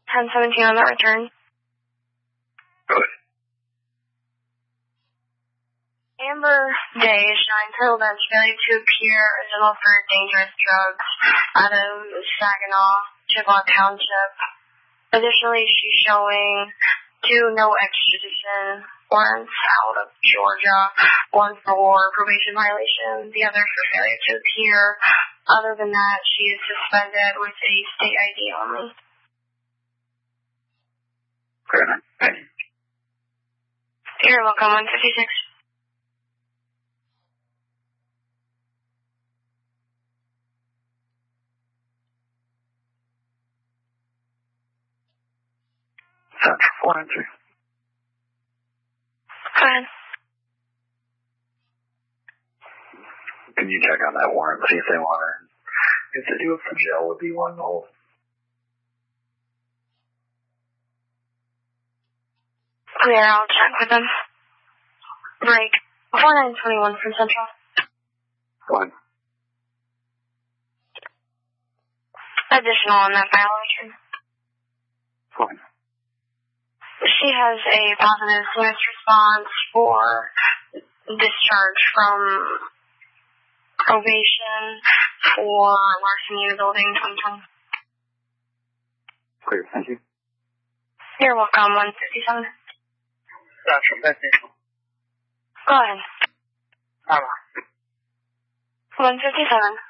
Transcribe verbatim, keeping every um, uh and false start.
ten seventeen on the return. Good. Amber Day is showing total bench failure to appear original for dangerous drugs out of Saginaw, Chippewa Township. Additionally, she's showing two no extradition warrants out of Georgia, one for probation violation, the other for failure to appear. Other than that, she is suspended with a state I D only. Good. Thank you. You're welcome, one fifty-six. Central four nine three. Go ahead. Can you check on that warrant, see if they want her? If they do it for jail, would be one hold. Clear, I'll check with them. Break. four nine two one from Central. One. Additional on that violation. One. She has a positive C M S response for discharge from probation for larceny in a building twenty twenty. Clear, thank you. You're welcome, one fifty-seven. Central fifty. Go ahead. All right. one fifty-seven.